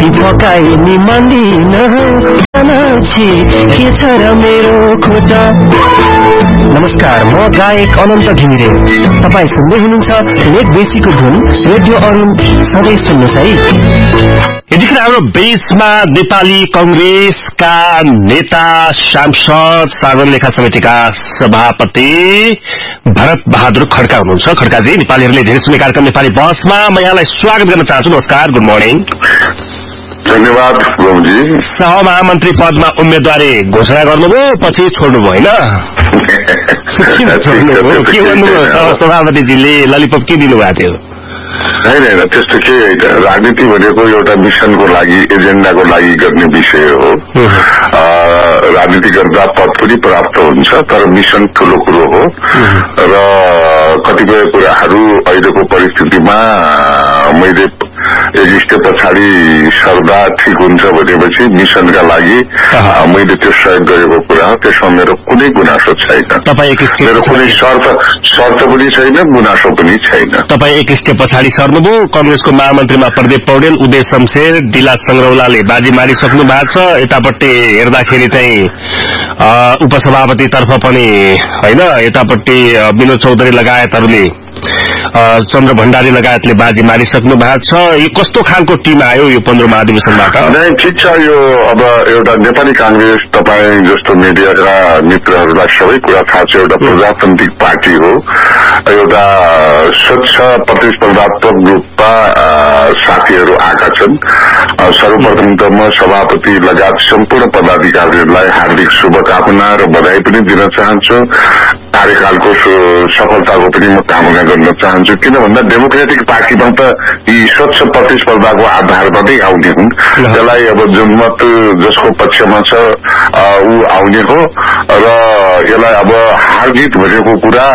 फकाई नि मान्दिन के छ र मेरो खोटा। नमस्कार, म गायक अनन्त घिमिरे। तपाईँ सुन्दै हुनुहुन्छ नेट बेसीको धुन रेडियो अरुण। सधैँ सुन्नुहोस् है। यतिखेर हाम्रो बेसमा नेपाली कंग्रेसका नेता सांसद साधारण लेखा समितिका सभापति भरत बहादुर खड्का हुनुहुन्छ। खड्काजी, नेपालीहरूले धेरै सुन्ने कार्यक्रम नेपाली बसमा म यहाँलाई स्वागत गर्न चाहन्छु। नमस्कार, गुड मर्निङ। धन्यवाद प्रभुजी। सहमहामन्त्री पदमा उम्मेदवारी घोषणा गर्नुभयो, पछि छोड्नुभयो होइन? के भन्नुभयो सभापतिजीले? ललिपप के दिनुभएको थियो? होइन, त्यस्तो के होइन। राजनीति भनेको एउटा मिसनको लागि, एजेन्डाको लागि गर्ने विषय हो। राजनीति गर्दा पद पनि प्राप्त हुन्छ, तर मिसन ठूलो कुरो हो र कतिपय कुराहरू अहिलेको परिस्थितिमा मैले एजिस्टे पछाडि सर्दा ठिक हुन्छ भनेपछि मिसनका लागि मैले त्यो सहयोग गरेको कुरा हो। त्यसमा मेरो कुनै गुनासो छैन। मेरो कुनै शर्त पनि छैन, गुनासो पनि छैन। तपाईँ एक स्टेप पछाडि सर्नुभयो। कंग्रेसको महामन्त्रीमा प्रदीप पौडेल, उदय शमशेर, दिला संग्रौलाले बाजी मारिसक्नु भएको छ। यतापट्टि हेर्दाखेरि चाहिँ उपसभापतितर्फ पनि होइन, यतापट्टि विनोद चौधरी लगायतहरूले, चन्द्र भण्डारी लगायतले बाजी मारिसक्नु भएको छ। यो कस्तो खालको टिम आयो यो 15 महाधिवेशनबाट? नै ठिक छ। यो अब एउटा नेपाली कांग्रेस, तपाईँ जस्तो मिडियाका मित्रहरूलाई सबै कुरा थाहा छ, एउटा प्रजातान्त्रिक पार्टी हो। एउटा स्वच्छ प्रतिस्पर्धात्मक रूपमा साथीहरू आएका छन्। सर्वप्रथम त म सभापति लगायत सम्पूर्ण पदाधिकारीहरूलाई हार्दिक शुभकामना र बधाई पनि दिन चाहन्छु। कार्यकालको सफलताको पनि म कामना गर्न चाहन्छु। किन भन्दा डेमोक्रेटिक पार्टीमा त यी स्वच्छ प्रतिस्पर्धाको आधारबाटै आउने हुन्। त्यसलाई अब जनमत जसको पक्षमा छ ऊ आउने हो र यसलाई अब हार जित भनेको कुरा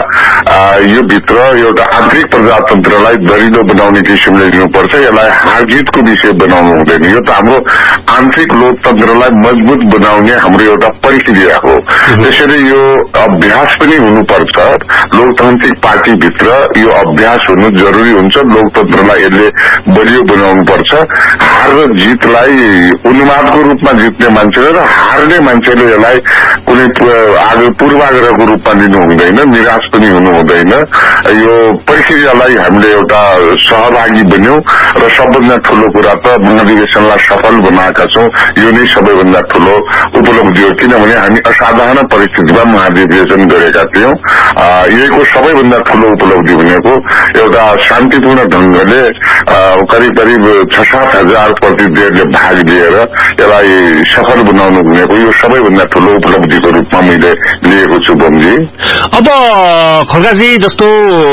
यो भित्र एउटा आन्तरिक प्रजातन्त्रलाई दरिलो बनाउने किसिमले लिनुपर्छ। यसलाई हार जितको विषय बनाउनु हुँदैन। यो त हाम्रो आन्तरिक लोकतन्त्रलाई मजबुत बनाउने हाम्रो एउटा प्रक्रिया हो। त्यसैले यो अभ्यास पनि हुनुपर्छ। लोकतान्त्रिक पार्टीभित्र यो अभ्यास हुनु जरुरी हुन्छ। लोकतन्त्रलाई यसले बलियो बनाउनु पर्छ। हार र जितलाई उन्मादको रूपमा जित्ने मान्छेले र हार्ने मान्छेले यसलाई कुनै पूर्वाग्रहको रूपमा लिनु हुँदैन, निराश पनि हुनु हुँदैन। यो प्रक्रियालाई हामीले एउटा सहभागी बन्यौं र सबभन्दा ठूलो कुरा त महाधिवेशनलाई सफल बनाएका छौं। यो नै सबैभन्दा ठूलो उपलब्धि हो। किनभने हामी असाधारण परिस्थितिमा महाधिवेशन गरेका थियौं। यहीको सबैभन्दा ठूलो उपलब्धि भनेको एउटा शान्तिपूर्ण ढंगले करिब 6-7 हजार प्रतिनिधिहरूले भाग लिएर यसलाई सफल बनाउनु भनेको यो सबैभन्दा ठूलो उपलब्धिको रूपमा मैले लिएको छु बमजी। अब खड्काजी, जस्तो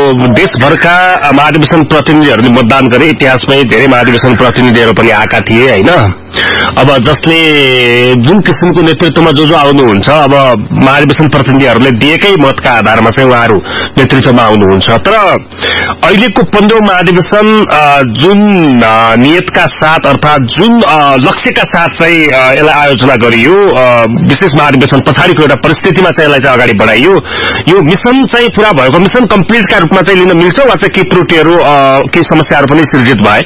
देशभरका महाधिवेशन प्रतिनिधिहरूले मतदान गरे, इतिहासमै धेरै महाधिवेशन प्रतिनिधिहरू पनि आएका थिए होइन। अब जसले जुन किसिमको नेतृत्वमा जो आउनुहुन्छ, अब महाधिवेशन प्रतिनिधिहरूले दिएकै मतका आधारमा चाहिँ उहाँहरू नेतृत्वमा आउनुहुन्छ। तर अहिलेको 15औं महाधिवेशन जुन नियतका साथ अर्थात जुन लक्ष्यका साथ चाहिँ यसलाई आयोजना गरियो, विशेष महाधिवेशन पछाडिको एउटा परिस्थितिमा चाहिँ यसलाई चाहिँ अगाडि बढाइयो, यो मिशन चाहिँ पूरा भएको, मिशन कम्प्लिटका रूपमा चाहिँ लिन मिल्छ वा चाहिँ के त्रुटिहरू, के समस्याहरू पनि सृजित भए?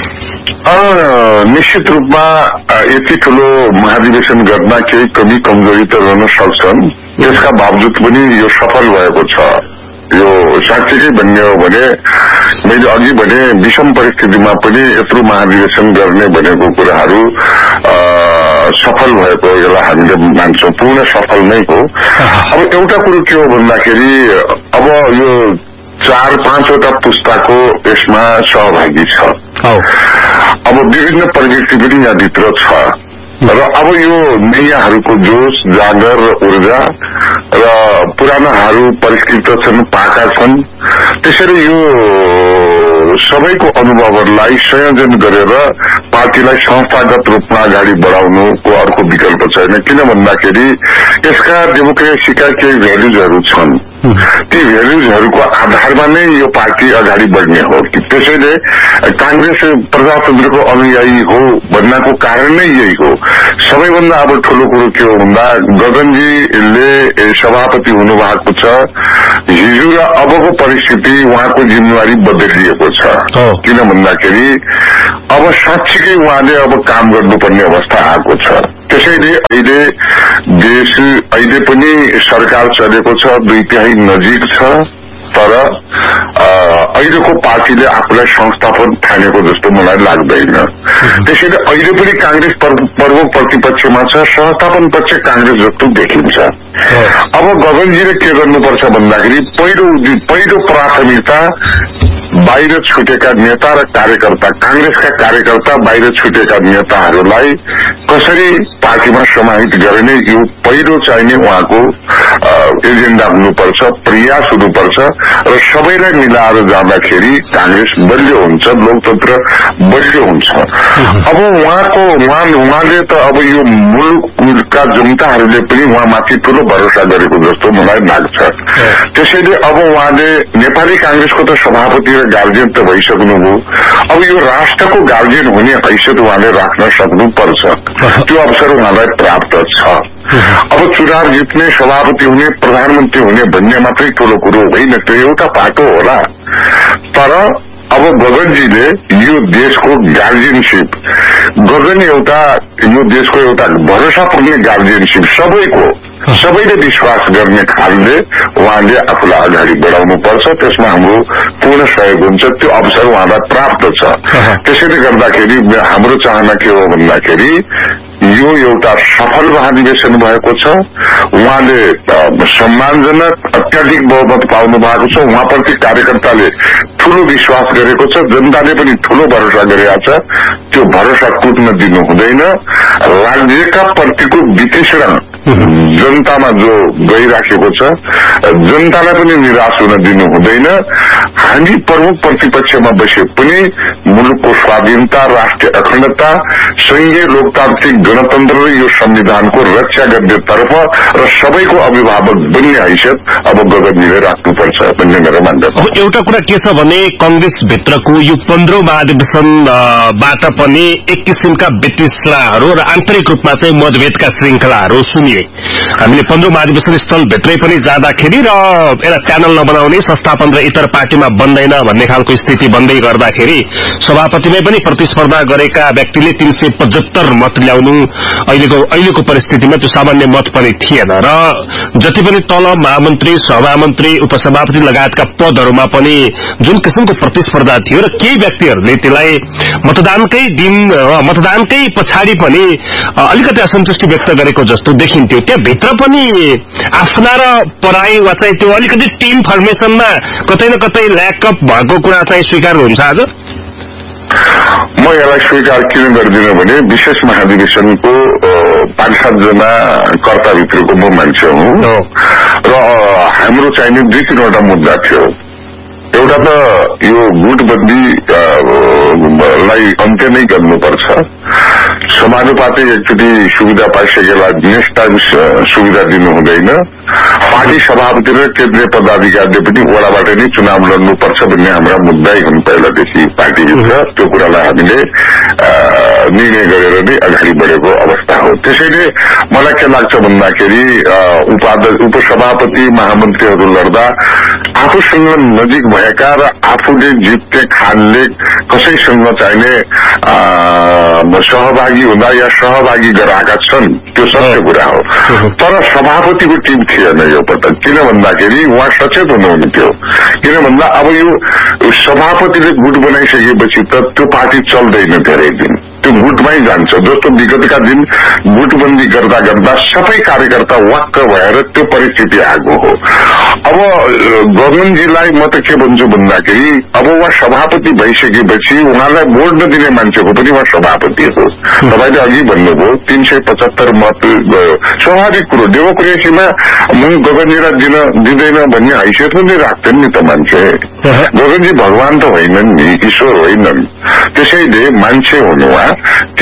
निश्चित रूपमा यति ठूलो महाधिवेशन गर्न केही कमी कमजोरी त रहन सक्छन्। त्यसका बावजुद पनि यो सफल भएको छ। यो साँच्चै भन्ने हो भने मैले अघि भने विषम परिस्थितिमा पनि यत्रो महाधिवेशन गर्ने भनेको कुराहरू सफल भएको यसलाई हामीले मान्छौं। पूर्ण सफल नै हो। अब एउटा कुरो के हो भन्दाखेरि अब यो 4-5वटा पुस्ताको यसमा सहभागी छ। अब विभिन्न प्रवृत्ति पनि यहाँभित्र छ र अब यो नयाँहरूको जोश, जागर र ऊर्जा र पुरानाहरू परिष्कृत छन्, पाका छन्। त्यसैले यो सबैको अनुभवहरूलाई संयोजन गरेर पार्टीलाई संस्थागत रूपमा अगाडि बढाउनुको अर्को विकल्प छैन। किन भन्दाखेरि यसका डेमोक्रेसीका केही भ्यालुजहरू छन्। ती भ्यालुजहरूको आधारमा नै यो पार्टी अगाडि बढ्ने हो। त्यसैले कांग्रेस प्रजातन्त्रको अनुयायी हो भन्नको कारण नै यही हो। सबैभन्दा अब ठूलो कुरो के हो भन्दा गगनजीले सभापति हुनु भएको छ। हिजो र अबको परिस्थिति उहाँको जिम्मेवारी बदलिएको छ। किन भन्दाखेरि अब साँच्चीकै उहाँले अब काम गर्नुपर्ने अवस्था आएको छ। त्यसैले अहिले पनि सरकार चलेको छ, 2/3 नजिक छ। तर अहिलेको पार्टीले आफूलाई संस्थापन ठानेको जस्तो मलाई लाग्दैन। त्यसैले अहिले पनि कांग्रेस प्रमुख प्रतिपक्षमा छ, संस्थापन पक्ष कांग्रेस जस्तो देखिन्छ। अब गगनजीले के गर्नुपर्छ भन्दाखेरि पहिलो प्राथमिकता बाहिर छुटेका नेता र कार्यकर्ता, कांग्रेसका कार्यकर्ता बाहिर छुटेका नेताहरूलाई कसरी पार्टीमा समाहित गर्ने यो पहिलो चाहिने उहाँको एजेन्डा हुनुपर्छ, प्रयास हुनुपर्छ र सबैलाई मिलाएर जाँदाखेरि कांग्रेस बलियो हुन्छ, लोकतन्त्र बलियो हुन्छ। अब उहाँले त अब यो मुलुकका जनताहरूले पनि उहाँमाथि ठूलो भरोसा गरेको जस्तो मलाई लाग्छ। त्यसैले अब उहाँले नेपाली कांग्रेसको त सभापति र गार्जियन त भइसक्नुभयो। अब यो राष्ट्रको गार्जियन हुने हैसियत उहाँले राख्न सक्नुपर्छ। त्यो अवसर उहाँलाई प्राप्त छ। अब चुनाव जित्ने, सभापति हुने, प्रधानमन्त्री हुने भन्ने मात्रै ठूलो कुरो होइन, त्यो एउटा पाटो होला। तर अब गगनजीले यो देशको गार्जियनशिप, गगन एउटा यो देशको एउटा भरोसा पुग्ने गार्जियनशिप, सबैले विश्वास गर्ने खालले उहाँले आफूलाई अगाडि बढाउनु पर्छ। त्यसमा हाम्रो पूर्ण सहयोग हुन्छ। त्यो अवसर उहाँलाई प्राप्त छ। त्यसैले गर्दाखेरि हाम्रो चाहना के हो भन्दाखेरि यो एउटा सफल महाधिवेशन भएको छ। उहाँले सम्मानजनक अत्याधिक बहुमत पाउनु भएको छ। उहाँप्रति कार्यकर्ताले ठूलो विश्वास गरेको छ, जनताले पनि ठूलो भरोसा गरेका छ। त्यो भरोसा टुट्न दिनु हुँदैन। राज्यका प्रतिको वितरण जनतामा जो गइराखेको छ, जनतालाई पनि निराश हुन दिनु हुँदैन। हामी प्रमुख प्रतिपक्षमा बसे पनि मुलुकको स्वाधीनता, राष्ट्रिय अखण्डता, संघीय लोकतान्त्रिक गणतन्त्र र यो संविधानको रक्षा गर्नेतर्फ र सबैको अभिभावक बन्ने हैसियत अब गगनजीले राख्नुपर्छ भन्ने मेरो मान्यता। एउटा कुरा के छ भने कंग्रेस भित्रको यो 15औं महाधिवेशनबाट पनि एक किसिमका वितृष्णाहरू र आन्तरिक रूपमा चाहिँ मतभेदका श्रृंखलाहरू सुनिए। हामीले 15औं महाधिवेशन स्थल भित्रै पनि जाँदाखेरि र एउटा प्यानल नबनाउने, संस्थापन र इतर पार्टीमा बन्दैन भन्ने खालको स्थिति बन्दै गर्दाखेरि सभापतिमै पनि प्रतिस्पर्धा गरेका व्यक्तिले 375 मत ल्याउनु अहिलेको परिस्थितिमा त्यो सामान्य मत पनि थिएन र जति पनि तल महामन्त्री, सभामन्त्री, उपसभापति लगायतका पदहरूमा पनि जुन किसिमको प्रतिस्पर्धा थियो र केही व्यक्तिहरूले त्यसलाई मतदानकै पछाडि पनि अलिकति असन्तुष्टि व्यक्त गरेको जस्तो देखिन्थ्यो। त्यहाँभित्र पनि आफ्ना र पराई वा चाहिँ त्यो अलिकति टीम फर्मेसनमा कतै न कतै ल्याकअप भएको कुरा चाहिँ स्वीकार हुन्छ आज? म यसलाई स्वीकार किन गर्दिनँ भने विशेष महाधिवेशनको 5-7 जना कर्ताभित्रको म मान्छे हुँ र हाम्रो चाहिने 2-3वटा मुद्दा थियो। एउटा त यो गुटबन्दीलाई अन्त्य नै गर्नुपर्छ। समानुपातिक एकचोटि सुविधा पाइसकेला नेक्स्ट टाइम सुविधा दिनु हुँदैन। पार्टी सभापति र केन्द्रीय पदाधिकारीले पनि वडाबाट नै चुनाव लड्नुपर्छ भन्ने हाम्रा मुद्दै हुन् पहिलादेखि पार्टीभित्र। त्यो कुरालाई हामीले निर्णय गरेर नै अगाडि बढेको अवस्था हो। त्यसैले मलाई के लाग्छ भन्दाखेरि उपसभापति, महामन्त्रीहरू लड्दा आफूसँग नजिक भएका र आफूले जित्ने खालले कसैसँग चाहिने सहभागी हुँदा या सहभागी गराएका छन्, त्यो सत्य कुरा हो। तर सभापतिको टिम थिएन यो पटक। किन भन्दाखेरि उहाँ सचेत हुनुहुन्थ्यो। किन भन्दा अब यो सभापतिले गुट बनाइसकेपछि त त्यो पार्टी चल्दैन धेरै दिन, त्यो गुटमै जान्छ। जस्तो विगतका दिन गुटबन्दी गर्दा गर्दा सबै कार्यकर्ता वाक्क भएर त्यो परिस्थिति आएको हो। अब गगनजीलाई म त के भन्छु भन्दाखेरि अब उहाँ सभापति भइसकेपछि उहाँलाई भोट नदिने मान्छेको पनि उहाँ सभापति हो। तपाईँले अघि भन्नुभयो 375 मत गयो, स्वाभाविक कुरो। डेमोक्रेसीमा गगनजीलाई दिँदैन भन्ने हैसियत पनि राख्छन् नि त मान्छे। गगनजी भगवान त होइनन् नि, ईश्वर होइनन्। त्यसैले मान्छे हुनु उहाँ, ती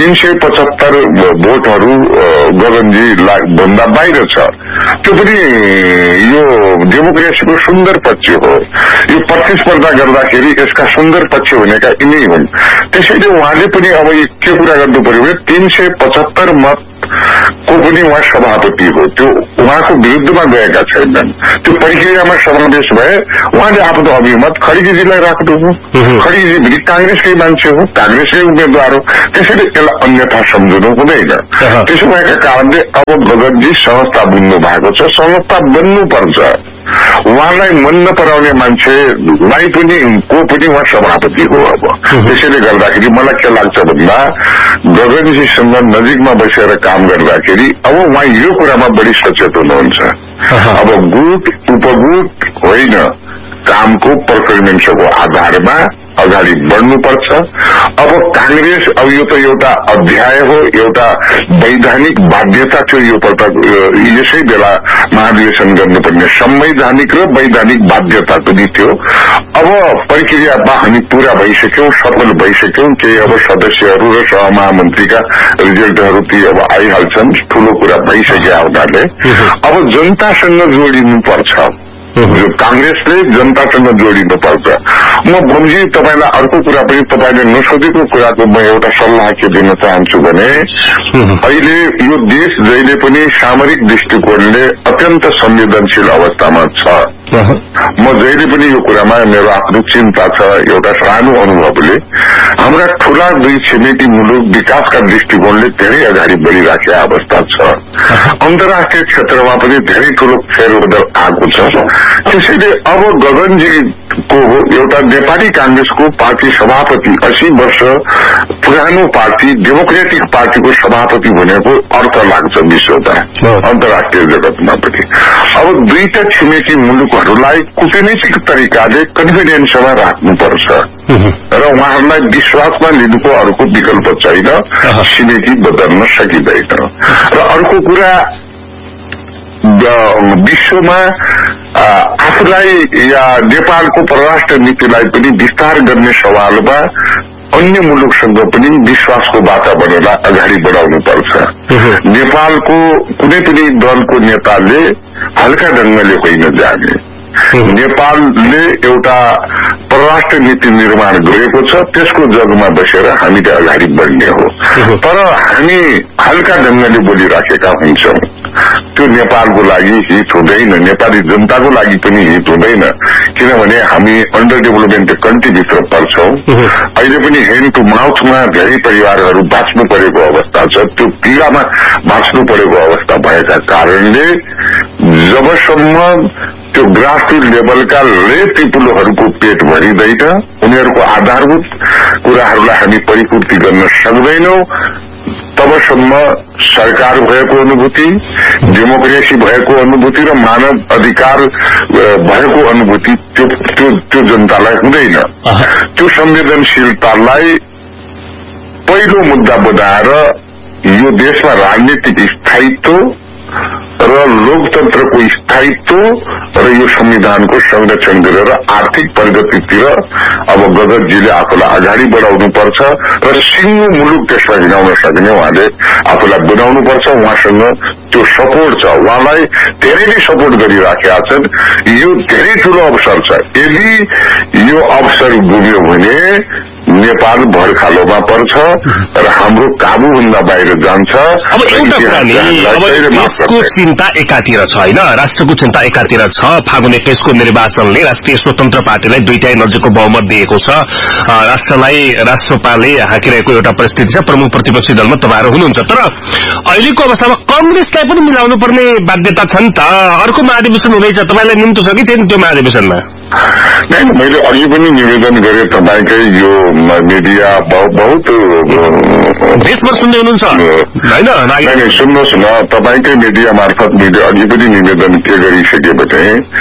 375 भोटहरू गगनजी भन्दा बाहिर छ। त्यो पनि यो डेमोक्रेसीको सुन्दर पक्ष हो। यो प्रतिस्पर्धा गर्दाखेरि यसका सुन्दर पक्ष भनेका यिनै हुन्। त्यसैले उहाँले पनि अब के कुरा गर्नु पर्यो भने 375 मत को पनि उहाँ सभापति हो, त्यो उहाँको विरुद्धमा गएका छैनन्। त्यो प्रक्रियामा समावेश भए उहाँले आफ्नो अभिमत खड्गेजीलाई राख्नु हो। खड्गेजी पनि कांग्रेसकै मान्छे हो, कांग्रेसकै उम्मेद्वार हो, त्यसैले यसलाई अन्यथा सम्झनु हुँदैन। त्यसो भएका कारणले अब गगनजी संस्था बुन्नु भएको छ, संस्था बन्नुपर्छ। उहाँलाई मन नपराउने मान्छेलाई पनि को पनि उहाँ सभापति हो। अब त्यसैले गर्दाखेरि मलाई के लाग्छ भन्दा गगनजीसँग नजिकमा बसेर काम गर्दाखेरि अब उहाँ यो कुरामा बढी सचेत हुनुहुन्छ। अब गुट उपगुट होइन, कामको पर्फर्मेन्सको आधारमा अगाडि बढ्नुपर्छ। अब कांग्रेस अब यो त एउटा अध्याय हो, एउटा वैधानिक बाध्यता थियो। यो पटक यसै बेला महाधिवेशन गर्नुपर्ने संवैधानिक र वैधानिक बाध्यता पनि थियो। अब प्रक्रियामा हामी पूरा भइसक्यौं, सफल भइसक्यौं। केही अब सदस्यहरू र सहमहामन्त्रीका रिजल्टहरू ती अब आइहाल्छन्। ठूलो कुरा भइसक्यो हुनाले अब जनतासँग जोडिनुपर्छ। जो कांग्रेसले जनतासँग जोडिनुपर्छ। म बमजी तपाईलाई अर्को कुरा पनि तपाईले नसोधेको कुराको म एउटा सल्लाह के दिन चाहन्छु भने अहिले यो देश जहिले पनि सामरिक दृष्टिकोणले अत्यन्त संवेदनशील अवस्थामा छ। म जहिले पनि यो कुरामा मेरो आफ्नो चिन्ता छ। एउटा सानो अनुभवले हाम्रा ठूला दुई छिमेकी मुलुक विकासका दृष्टिकोणले धेरै अगाडि बढिराखेका अवस्था छ। अन्तर्राष्ट्रिय क्षेत्रमा पनि धेरै ठूलो फेरबदल आएको छ। त्यसैले अब गगनजीको एउटा नेपाली कांग्रेसको पार्टी सभापति 80 वर्ष पुरानो पार्टी डेमोक्रेटिक पार्टीको सभापति भनेको अर्थ लाग्छ विश्वमा, अन्तर्राष्ट्रिय जगतमा पनि। अब दुईटा छिमेकी मुलुकहरूलाई कूटनीतिक तरिकाले कन्फिडेन्समा राख्नुपर्छ र उहाँहरूलाई विश्वासमा लिनुको अर्को विकल्प छैन। छिमेकी बदल्न सकिँदैन। र अर्को कुरा विश्वमा आफूलाई या नेपालको परराष्ट्र नीतिलाई पनि विस्तार गर्ने सवालमा अन्य मुलुकसँग पनि विश्वासको वातावरणलाई अगाडि बढाउनुपर्छ। नेपालको कुनै पनि दलको नेताले हल्का ढंगले होइन जाने। नेपालले एउटा परराष्ट्र नीति निर्माण गरेको छ, त्यसको जगमा बसेर हामीले अगाडि बढ्ने हो। तर हामी हल्का ढंगले बोलिराखेका हुन्छौं, त्यो नेपालको लागि हित हुँदैन, नेपाली जनताको लागि पनि हित हुँदैन। किनभने हामी अन्डर डेभलपमेन्ट कन्ट्रीभित्र पर्छौं। अहिले पनि ह्यान्ड टु माउथमा धेरै परिवारहरू बाँच्नु परेको अवस्था छ। त्यो पीडामा बाँच्नु परेको अवस्था भएका कारणले जबसम्म त्यो ग्रासरुट लेभलका पिपुलहरूको पेट भरिँदैन, उनीहरूको आधारभूत कुराहरूलाई हामी परिपूर्ति गर्न सक्दैनौं, तबसम्म सरकार भएको अनुभूति, डेमोक्रेसी भएको अनुभूति र मानव अधिकार भएको अनुभूति त्यो जनतालाई हुँदैन। त्यो संवेदनशीलतालाई पहिलो मुद्दा बनाएर यो देशमा राजनीतिक स्थायित्व र लोकतन्त्रको स्थायित्व र यो संविधानको संरक्षण गरेर आर्थिक प्रगतितिर अब गगनजीले आफूलाई अगाडि बढाउनुपर्छ र सिङ्गो मुलुक त्यसलाई हिँडाउन सक्ने उहाँले आफूलाई बनाउनुपर्छ। उहाँसँग त्यो सपोर्ट छ, उहाँलाई धेरैले सपोर्ट गरिराखेका छन्। यो धेरै ठूलो अवसर छ। यदि यो अवसर गुम्यो भने नेपाल भरखालोमा पर्छ र हाम्रो काबुभन्दा बाहिर जान्छ। अब एउटा कुरा नि, अब देशको चिन्ता एकातिर छ होइन, राष्ट्रको चिन्ता एकातिर छ। फागुन 21 को निर्वाचनले राष्ट्रिय स्वतन्त्र पार्टीलाई दुईटै नजिकको बहुमत दिएको छ। राष्ट्रलाई राष्ट्रपाले हाकिरहेको एउटा परिस्थिति छ। प्रमुख प्रतिपक्षी दलमा तपाईहरु हुनुहुन्छ, तर अहिलेको अवस्थामा कांग्रेसलाई पनि मिलाउनु पर्ने बाध्यता छ नि त। अर्को महाधिवेशन हुँदैछ, तपाईलाई निम्तो छ कि थिएन त्यो महाधिवेशनमा? नहीं, मैले अघि पनि निवेदन गरे तपाईकै यो मिडिया बहुत देशभर सुन्दै हुनुहुन्छ हैन? सुन्नुहोस् न, तपाईकै मिडिया मार्फत मैले अघि पनि निवेदन के गरिसके भने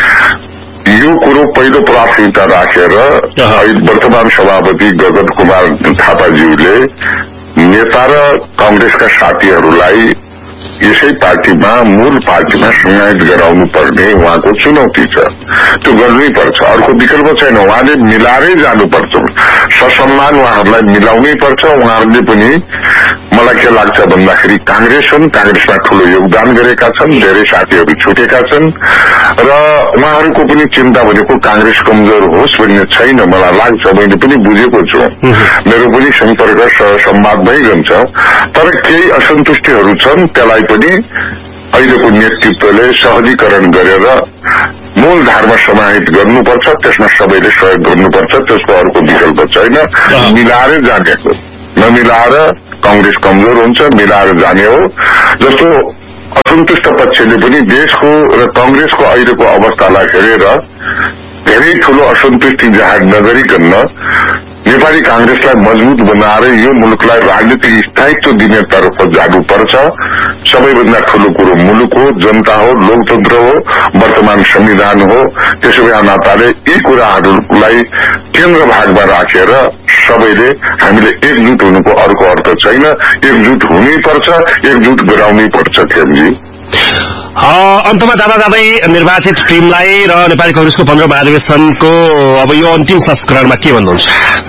यो कुरो पहिलो प्राथमिकता राखेर वर्तमान सभापति गगन कुमार थापाज्यूले नेता र कांग्रेसका साथीहरूलाई यसै पार्टीमा मूल पार्टीमा समाहित गराउनु पर्ने उहाँको चुनौती छ। त्यो गर्नै पर्छ, अर्को विकल्प छैन। उहाँले मिलाएरै जानुपर्छ, ससम्मान उहाँहरूलाई मिलाउनै पर्छ। उहाँहरूले पनि मलाई के लाग्छ भन्दाखेरि कांग्रेस हुन्, कांग्रेसमा ठूलो योगदान गरेका छन्, धेरै साथीहरू छुटेका छन् र उहाँहरूको पनि चिन्ता भनेको कांग्रेस कमजोर होस् भन्ने छैन मलाई लाग्छ। मैले पनि बुझेको छु, मेरो पनि सम्पर्क संवाद भइरहन्छ। तर केही असन्तुष्टिहरू छन्, त्यसलाई पनि अहिलेको नेतृत्वले सहजीकरण गरेर मूलधारमा समाहित गर्नुपर्छ, त्यसमा सबैले सहयोग गर्नुपर्छ। त्यसको अर्को विकल्प छैन। मिलाएर जानेको, नमिलाएर कांग्रेस कमजोर हुन्छ, मिलाएर जाने हो। जस्तो असन्तुष्ट पक्षले पनि देशको र कांग्रेसको अहिलेको अवस्थालाई हेरेर धेरै ठूलो असन्तुष्टि जाहेर नगरिकन नेपाली कांग्रेसलाई मजबूत बनाएर यो मुलुकलाई राजनीतिक स्थायित्व दिने तर्फ जानुपर्छ। सबैभन्दा ठूलो कुरो मुलुक हो, जनता हो, लोकतन्त्र हो, वर्तमान संविधान हो। त्यसो भए नाताले यी कुराहरूलाई केन्द्र भागमा राखेर सबैले हामीले एकजुट हुनुको अर्को अर्थ छैन। एकजुट हुनैपर्छ, एकजुट गराउनै पर्छ। खेमजी अन्तमा जाँदै निर्वाचित टिमलाई र नेपाली कांग्रेसको 15 महाधिवेशनको अब यो अन्तिम संस्करणमा के भन्नुहुन्छ?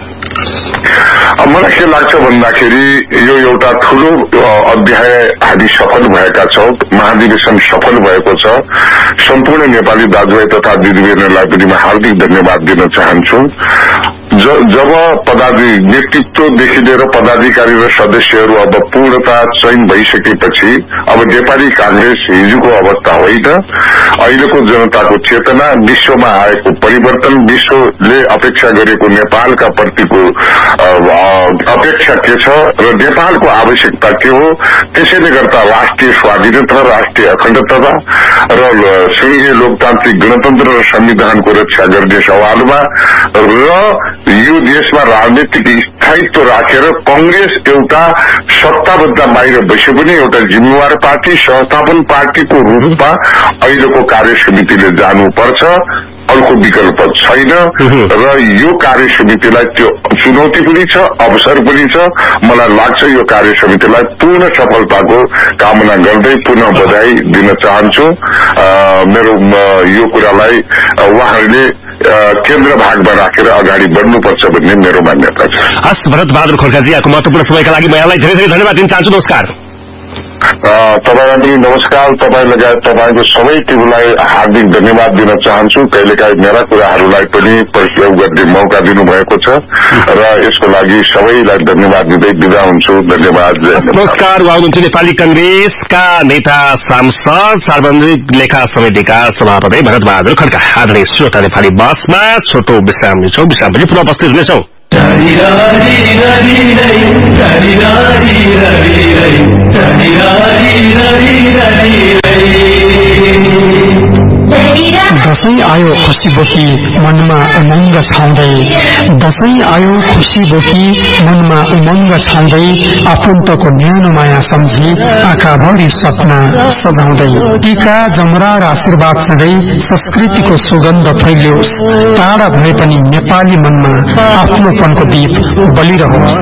मलाई के लाग्छ भन्दाखेरि यो एउटा ठूलो अध्याय हामी सफल भएका छौं। महाधिवेशन सफल भएको छ। सम्पूर्ण नेपाली दाजुभाइ तथा दिदीबहिनीहरूलाई पनि म हार्दिक धन्यवाद दिन चाहन्छु। जब नेतृत्वदेखि लिएर पदाधिकारी र सदस्यहरू अब पूर्णता चयन भइसकेपछि अब नेपाली कांग्रेस हिजोको अवस्था होइन। अहिलेको जनताको चेतना, विश्वमा आएको परिवर्तन, विश्वले अपेक्षा गरेको नेपालका प्रतिको अपेक्षा के छ र नेपालको आवश्यकता के हो, त्यसैले गर्दा राष्ट्रिय स्वाधीनता, राष्ट्रिय अखण्डता र संघीय लोकतान्त्रिक गणतन्त्र र संविधानको रक्षा गर्ने सवालमा र यो देशमा राजनीतिक स्थायित्व राखेर कांग्रेस एउटा सत्ताभन्दा बाहिर बसे पनि एउटा जिम्मेवार पार्टी, संस्थापन पार्टीको रूपमा अहिलेको कार्य समितिले जानुपर्छ। अर्को विकल्प छैन र यो कार्य समितिलाई त्यो चुनौती पनि छ, अवसर पनि छ। मलाई लाग्छ यो कार्य समितिलाई पूर्ण सफलताको कामना गर्दै पुनः बधाई दिन चाहन्छु। मेरो यो कुरालाई उहाँहरूले केन्द्र भागमा राखेर अगाडि बढ्नुपर्छ भन्ने मेरो मान्यता छ। हस्, भरत बहादुर खड्काजी, यहाँको महत्वपूर्ण समयका लागि म यहाँलाई धेरै धेरै धन्यवाद दिन चाहन्छु। नमस्कार। तपाईलाई पनि नमस्कार। तपाईँ लगायत तपाईँको सबै टिमलाई हार्दिक धन्यवाद दिन चाहन्छु। कहिलेकाहीँ मेरा कुराहरूलाई पनि प्रयोग गर्ने मौका दिनुभएको छ र यसको लागि सबैलाई धन्यवाद दिँदै बिदा हुन्छु। धन्यवाद। नमस्कार। उहाँ हुनुहुन्छ नेपाली कांग्रेसका नेता, सांसद, सार्वजनिक लेखा समितिका सभापति भरत बहादुर खड्का। आदरणीय श्रोता, नेपाली बसमा छोटो विश्राम लिन्छौं। विश्रामपछि पुनः उपस्थित हुनेछौं। दशैं आयो खुशी बोकी मनमा उमंग छाउँदै, दशैं आयो खुशी बोकी मनमा उमंग छाउँदै, आफन्तको न्यानो माया सम्झी आँखाभरि सपना सजाउँदै, टीका जमरा र आशीर्वाद सँगै संस्कृतिको सुगन्ध फैलियोस्। टाढा भए पनि नेपाली मनमा आफ्नोपनको दीप बलिरहोस्।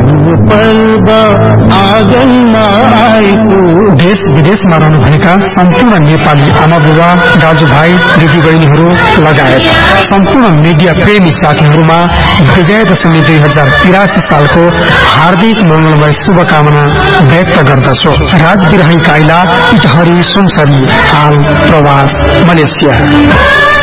देश विदेशमा रहनुभएका सम्पूर्ण नेपाली आमा बुबा, दाजुभाइ, दिदीबहिनीहरू लगायत सम्पूर्ण मिडिया प्रेमी साथीहरूमा विजयादशमी 2083 सालको हार्दिक मंगलमय शुभकामना व्यक्त गर्दछु। राजबिरही काइला इटहरी सुनसरी हाल प्रवास मलेसिया।